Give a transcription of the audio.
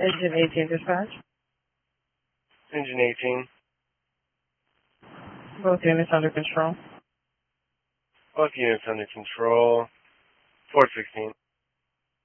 Engine 18 dispatch. Engine 18. Both units under control. Both units under control. 416.